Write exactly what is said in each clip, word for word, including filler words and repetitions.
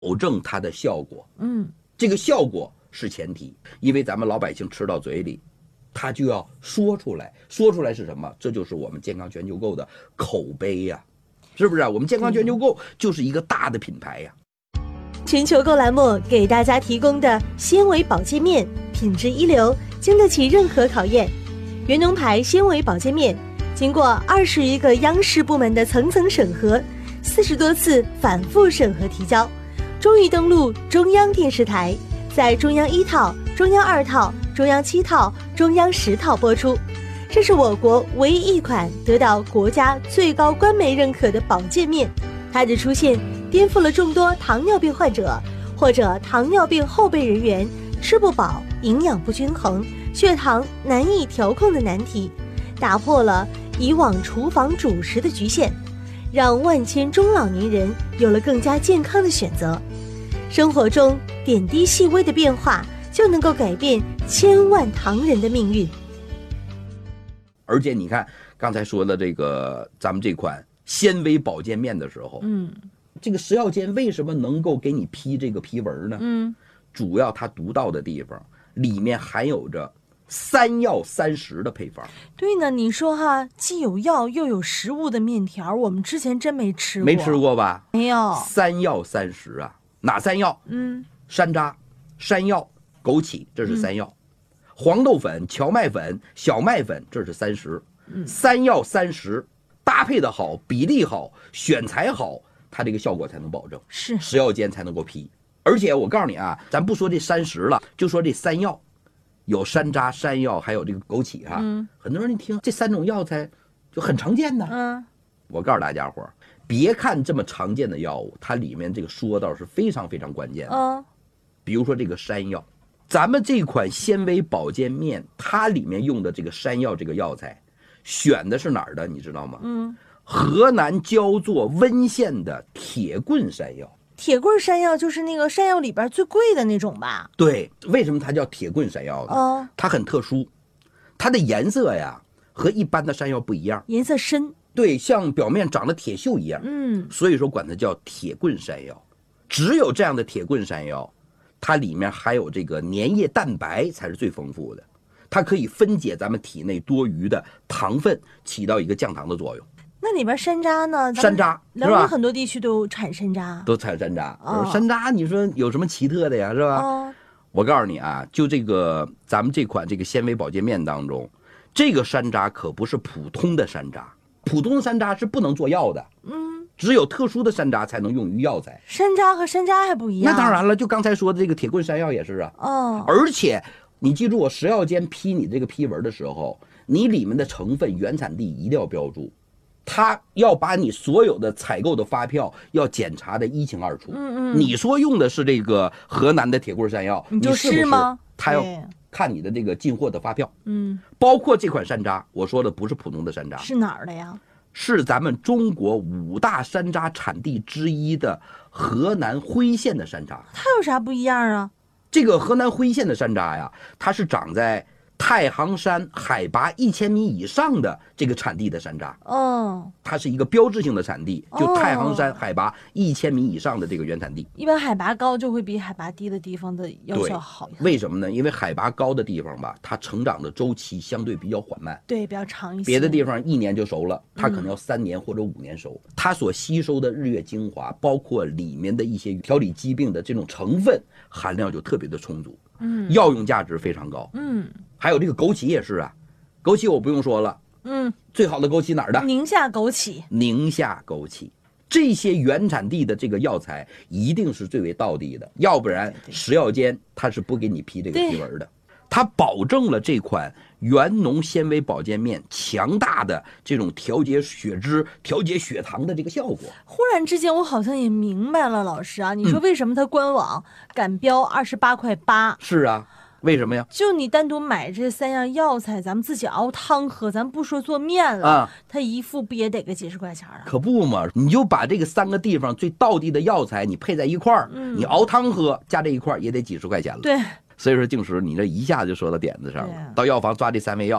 证它的效果。 嗯， 这个效果是前提，因为咱们老百姓吃到嘴里，他就要说出来，说出来是什么？这就是我们健康全球购的口碑呀、啊，是不是、啊？我们健康全球购就是一个大的品牌呀、啊。 全球购栏目给大家提供的纤维保健面，品质一流，经得起任何考验。原农牌纤维保健面，经过二十余个央视部门的层层审核，四十多次反复审核提交，终于登陆中央电视台，在中央一套、中央二套、中央七套、中央十套播出。这是我国唯一一款得到国家最高官媒认可的保健面，它的出现颠覆了众多糖尿病患者或者糖尿病后备人员吃不饱、营养不均衡、血糖难以调控的难题，打破了以往厨房主食的局限，让万千中老年人有了更加健康的选择。生活中点滴细微的变化，就能够改变千万唐人的命运。 而且你看刚才说的这个咱们这款纤维保健面的时候， 嗯， 这个食药监为什么能够给你批这个批文呢？ 嗯， 主要它独到的地方里面含有着三药三食的配方。 对呢，你说哈，既有药又有食物的面条，我们之前真没吃过。 没吃过吧？ 没有。 三药三食啊，哪三药？ 嗯， 山楂、山药、枸杞，这是三药。嗯、黄豆粉、荞麦粉、小麦粉，这是三食。嗯，三药三食搭配的好，比例好，选材好，它这个效果才能保证， 是食药监才能够批。而且我告诉你啊，咱不说这三食了，就说这三药，有山楂、山药，还有这个枸杞哈、啊。嗯，很多人一听这三种药材就很常见的。 嗯， 我告诉大家伙儿，别看这么常见的药物，它里面这个说道是非常非常关键的。 嗯， 比如说这个山药，咱们这款纤维保健面，它里面用的这个山药这个药材，选的是哪儿的？你知道吗？ 嗯， 河南焦作温县的铁棍山药。 铁棍山药就是那个山药里边最贵的那种吧？ 对，为什么它叫铁棍山药呢？ 哦， 它很特殊，它的颜色呀和一般的山药不一样， 颜色深。 对，像表面长了铁锈一样。 嗯， 所以说管它叫铁棍山药。只有这样的铁棍山药，它里面含有这个粘液蛋白才是最丰富的，它可以分解咱们体内多余的糖分，起到一个降糖的作用。 那里边山楂呢？ 山楂辽宁很多地区都产山楂， 都产山楂。 哦、 山楂，你说有什么奇特的呀？是吧？ 哦、 我告诉你啊，就这个咱们这款这个纤维保健面当中，这个山楂可不是普通的山楂，普通的山楂是不能做药的。 嗯， 只有特殊的山楂才能用于药材。 山楂和山楂还不一样。 那当然了，就刚才说的这个铁棍山药也是啊。 哦， 而且你记住，我食药监批你这个批文的时候，你里面的成分原产地一定要标注。他要把你所有的采购的发票要检查的一清二楚。 嗯嗯， 你说用的是这个河南的铁棍山药， 你就是吗？ 他要看你的这个进货的发票。 嗯， 包括这款山楂，我说的不是普通的山楂， 是哪儿的呀？ 是咱们中国五大山楂产地之一的河南辉县的山楂。 它有啥不一样啊？ 这个河南辉县的山楂呀，它是长在太行山海拔一千米以上的这个产地的山楂。 哦， 它是一个标志性的产地，就太行山海拔一千米以上的这个原产地。 一般海拔高就会比海拔低的地方的药效好一些。 为什么呢？因为海拔高的地方吧，它成长的周期相对比较缓慢， 对，比较长一些。 别的地方一年就熟了，它可能要三年或者五年熟。嗯、它所吸收的日月精华，包括里面的一些调理疾病的这种成分含量就特别的充足。 嗯， 药用价值非常高。 嗯， 还有这个枸杞也是啊，枸杞我不用说了。 嗯， 最好的枸杞哪儿的？ 宁夏枸杞。 宁夏枸杞，这些原产地的这个药材一定是最为道地的，要不然食药监它是不给你批这个批文的。它保证了这款原农纤维保健面强大的这种调节血脂、调节血糖的这个效果。 忽然之间，我好像也明白了，老师啊，你说为什么它官网敢标二十八块八？ 是啊。为什么呀？ 就你单独买这三样药材，咱们自己熬汤喝，咱不说做面了， 啊， 它一副不也得个几十块钱啊？ 可不嘛，你就把这个三个地方最道地的药材你配在一块儿，嗯，你熬汤喝加这一块儿也得几十块钱了。 对， 所以说静石，你这一下就说到点子上了。到药房抓这三味药，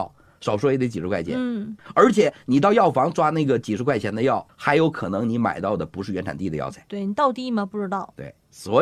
少说也得几十块钱。 嗯， 而且你到药房抓那个几十块钱的药，还有可能你买到的不是原产地的药材。 对你到地吗？不知道。 对，所